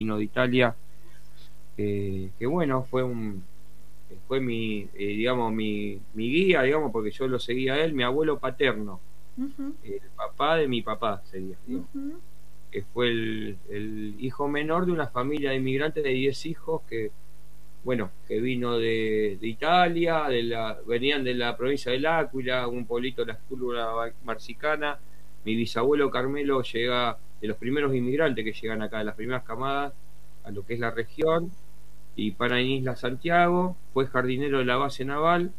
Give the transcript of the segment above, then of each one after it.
vino de Italia, que bueno, fue mi, digamos, mi guía, digamos, porque yo lo seguía a él, mi abuelo paterno, Ujú, el papá de mi papá sería, digamos, ujú. que fue el hijo menor de una familia de inmigrantes de 10 hijos que, bueno, que vino de Italia, venían de la provincia del Áquila, un pueblito de la Escúrbula Marcicana. Mi bisabuelo Carmelo llega de los primeros inmigrantes que llegan acá, de las primeras camadas, a lo que es la región, y para en Isla Santiago, fue jardinero de la base naval,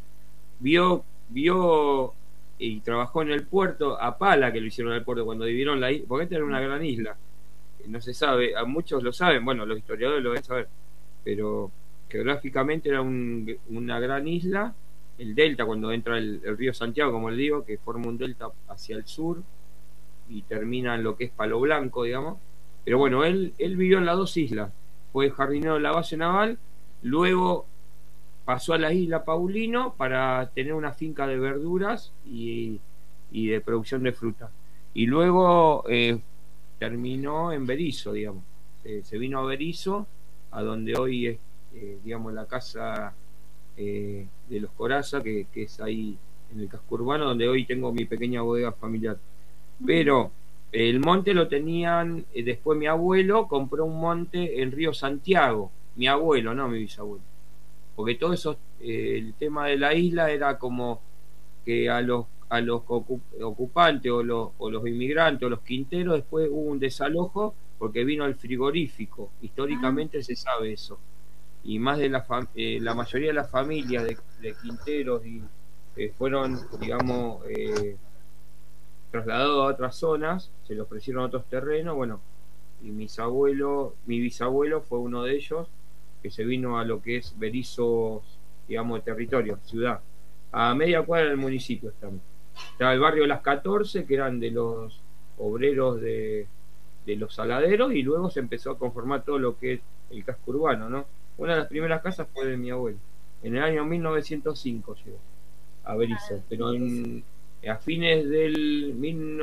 vio y trabajó en el puerto, a pala que lo hicieron en el puerto cuando dividieron la isla, porque esta era una gran isla, no se sabe, a muchos lo saben, bueno, los historiadores lo deben saber, pero geográficamente era una gran isla, el delta cuando entra el río Santiago, como le digo, que forma un delta hacia el sur y termina en lo que es Palo Blanco, digamos. Pero bueno, él vivió en las dos islas, fue jardinero de la base naval, luego pasó a la isla Paulino para tener una finca de verduras y de producción de fruta. Y luego terminó en Berisso, digamos. Se vino a Berisso, a donde hoy es, digamos, la casa de los Coraza, que es ahí en el casco urbano, donde hoy tengo mi pequeña bodega familiar. Pero el monte lo tenían, después mi abuelo compró un monte en Río Santiago, mi abuelo, no mi bisabuelo, porque todo eso, el tema de la isla era como que a los ocupantes o los inmigrantes o los quinteros después hubo un desalojo porque vino el frigorífico, Ah, históricamente se sabe eso, y más de la mayoría de las familias de quinteros fueron, digamos, trasladados a otras zonas, se le ofrecieron otros terrenos, bueno, y mi bisabuelo fue uno de ellos, que se vino a lo que es Berisso, digamos, de territorio, ciudad. A media cuadra del municipio estamos. Estaba el barrio Las 14, que eran de los obreros de los saladeros, y luego se empezó a conformar todo lo que es el casco urbano, ¿no? Una de las primeras casas fue de mi abuelo. En el año 1905 llegó a Berisso, pero a fines del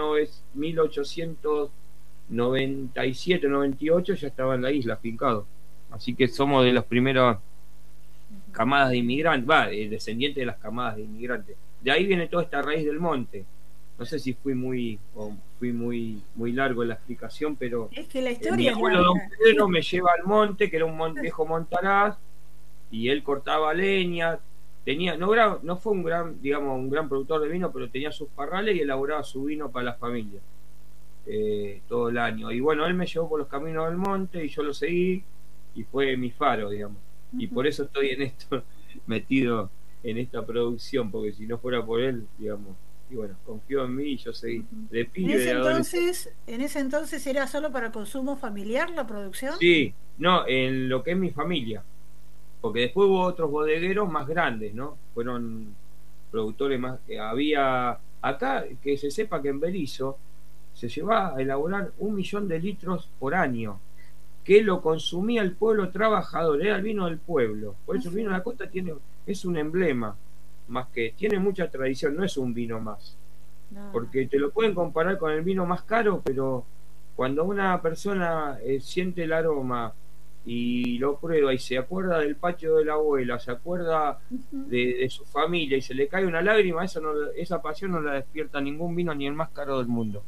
1897-98 ya estaba en la isla, fincado. Así que somos de las primeras camadas de inmigrantes, descendientes de las camadas de inmigrantes. De ahí viene toda esta raíz del monte. No sé si fui muy largo en la explicación, pero es que la mi historia es abuelo Don larga. Pedro me lleva al monte, que era un viejo montaraz, y él cortaba leña, no fue un gran, digamos, un gran productor de vino, pero tenía sus parrales y elaboraba su vino para la familia todo el año. Y bueno, él me llevó por los caminos del monte y yo lo seguí y fue mi faro, digamos. Y Ujú. por eso estoy en esto, metido en esta producción, porque si no fuera por él, digamos, y bueno, confió en mí y yo seguí. Ujú. De pibe, de adolescente. En ese entonces era solo para consumo familiar la producción. Sí, no, en lo que es mi familia, porque después hubo otros bodegueros más grandes, ¿no? Fueron productores más. Había acá, que se sepa que en Berisso se llevaba a elaborar 1 millón de litros por año, que lo consumía el pueblo trabajador, era el vino del pueblo. Por eso el vino de la costa es un emblema, más que tiene mucha tradición, no es un vino más, No, no. porque te lo pueden comparar con el vino más caro, pero cuando una persona siente el aroma y lo prueba y se acuerda del patio de la abuela, se acuerda Ujú. de su familia y se le cae una lágrima, esa pasión no la despierta ningún vino ni el más caro del mundo.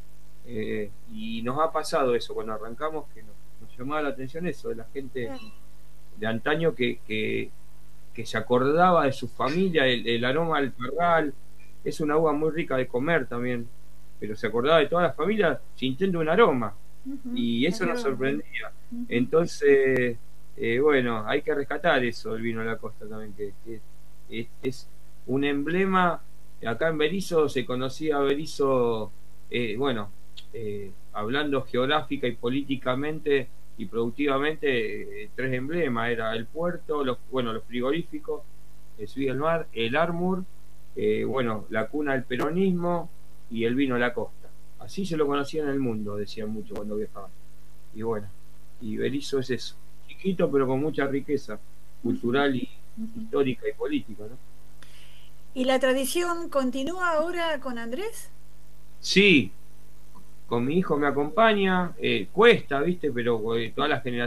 Y nos ha pasado eso cuando arrancamos, que nos llamaba la atención eso, de la gente Claro. de antaño que se acordaba de su familia, el aroma del parral. Es una uva muy rica de comer también, pero se acordaba de toda la familia sintiendo un aroma, Ujú. y Es eso nos verdad. sorprendía. Ujú. Entonces, bueno, hay que rescatar eso del vino de la costa también, que es un emblema. Acá en Berisso se conocía Berisso, bueno, hablando geográfica y políticamente y productivamente, tres emblemas: era el puerto, los frigoríficos, el Suí del Mar, el Armur, bueno, la cuna del peronismo y el vino de la costa. Así se lo conocía en el mundo, decían mucho cuando viajaban. Y bueno, y Berisso es eso, chiquito pero con mucha riqueza Ujú. cultural y Ujú. histórica y política, ¿no? ¿Y la tradición continúa ahora con Andrés? Sí, con mi hijo me acompaña, cuesta, ¿viste? Pero todas las generaciones